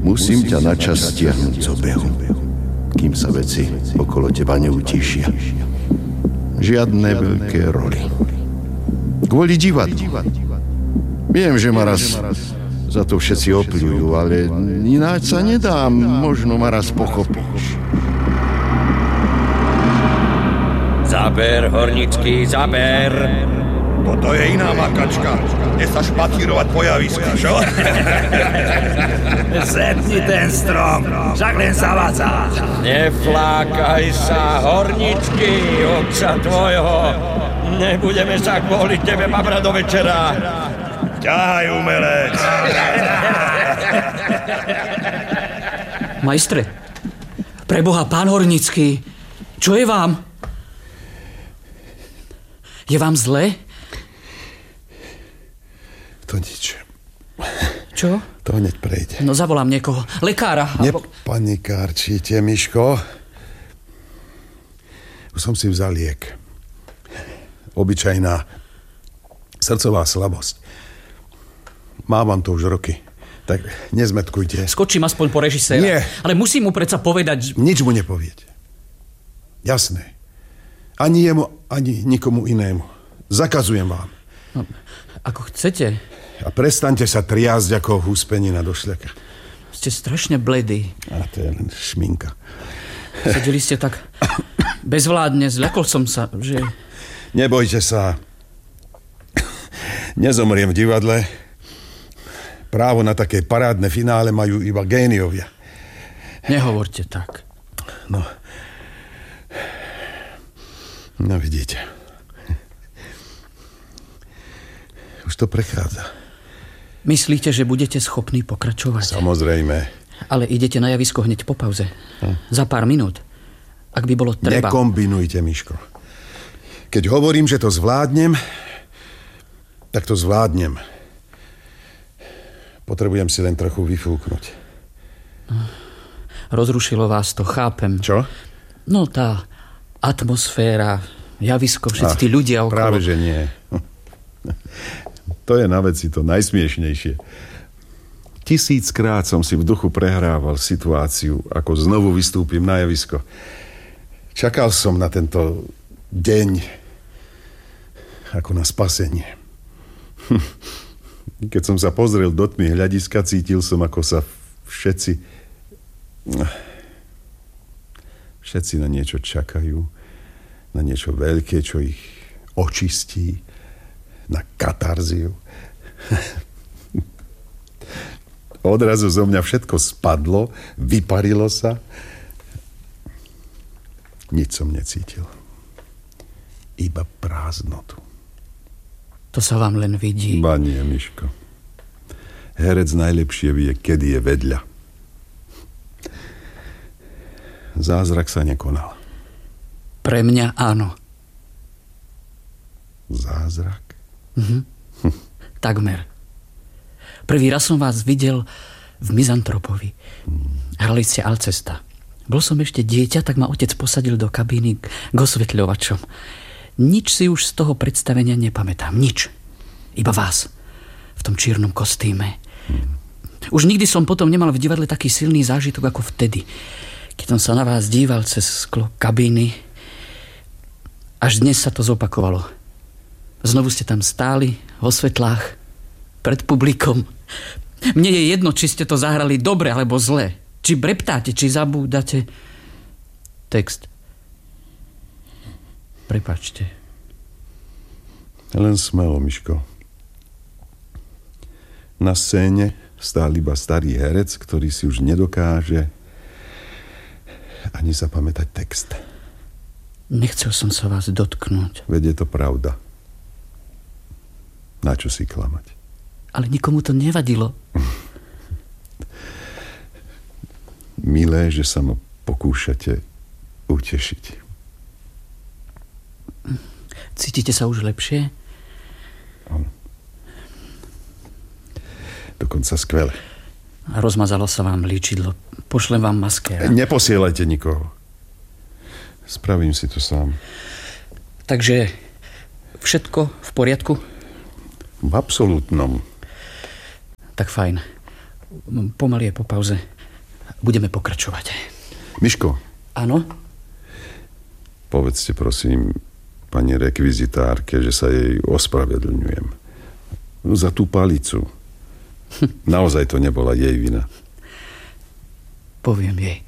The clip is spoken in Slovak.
Musím ťa načas stiahnuť z obehu, kým sa veci okolo teba neutíšia. Žiadne veľké roly. Kvôli divadlu. Viem, že ma raz za to všetci opľujú, ale ináč sa nedám. Možno ma raz pochopíš. Zaber, Hornický, zaber. Toto je iná makačka. Kde sa špatírovať po javiska, čo? Zetni ten strom, však len zavadzá. Neflákaj sa, Hornický, otca tvojho. Nebudeme sa kvôli tebe babrať do večera. Ťahaj, umelec. Majstre, preboha, pán Hornický, čo je vám? Je vám zle? To nič. Čo? To hneď prejde. No zavolám niekoho. Lekára. Nepanikárčite, Miško. Už som si vzal liek. Obyčajná srdcová slabosť. Mávam to už roky. Tak nezmetkujte. Skočím aspoň po režiséra. Nie. Ale musím mu predsa povedať... Nič mu nepoviete. Jasné. Ani jemu, ani nikomu inému. Zakazujem vám. No, ako chcete. A prestaňte sa triasť ako húspenina do šľaka. Ste strašne bledý. A to je len šminka. Sedeli ste tak bezvládne. Zľakol som sa, že... Nebojte sa. Nezomriem v divadle. Právo na také parádne finále majú iba géniovia. Nehovorte tak. No vidíte. Už to prechádza. Myslíte, že budete schopní pokračovať? Samozrejme. Ale idete na javisko hneď po pauze. Za pár minút. Ak by bolo treba... Nekombinujte, Miško. Keď hovorím, že to zvládnem, tak to zvládnem. Potrebujem si len trochu vyfúknuť. Rozrušilo vás to, chápem. Čo? No tá atmosféra, javisko, všetci tí ľudia okolo. Práve, že nie. To je na veci to najsmiešnejšie. 1000-krát som si v duchu prehrával situáciu, ako znovu vystúpim na javisko. Čakal som na tento deň ako na spasenie. Keď som sa pozrel do tmy hľadiska, cítil som, ako sa všetci na niečo čakajú, na niečo veľké, čo ich očistí, na katarziu. Odrazu zo mňa všetko spadlo, vyparilo sa. Nič som necítil. Iba prázdnotu. To sa vám len vidí. Ba nie, Miško. Herec najlepšie vie, kedy je vedľa. Zázrak sa nekonal. Pre mňa áno. Zázrak? Takmer. Prvý raz som vás videl v Mizantropovi. Hrali ste Alcesta. Bol som ešte dieťa, tak ma otec posadil do kabíny k osvetľovačom. Nič si už z toho predstavenia nepamätám. Nič. Iba vás. V tom čiernom kostýme. Už nikdy som potom nemal v divadle taký silný zážitok ako vtedy. Keď som sa na vás díval cez sklo kabíny. Až dnes sa to zopakovalo. Znovu ste tam stáli vo svetlách pred publikom. Mne je jedno, či ste to zahrali dobre alebo zle. Či breptáte, či zabúdate. Text. Prepáčte. Len smelo, Miško. Na scéne stál iba starý herec, ktorý si už nedokáže ani zapamätať text. Nechcel som sa vás dotknúť. Veď je to pravda. Na čo si klamať? Ale nikomu to nevadilo. Milé, že sa ma pokúšate utešiť. Cítite sa už lepšie? Dokonca skvele. Rozmazalo sa vám líčidlo. Pošlem vám maskéra. Neposielajte nikoho. Spravím si to sám. Takže všetko v poriadku? V absolútnom. Tak fajn. Pomaly je po pauze. budeme pokračovať. Miško. Áno? Povedzte prosím pani rekvizitárke, že sa jej ospravedlňujem. Za tú palicu. Naozaj to nebola jej vina. Poviem jej.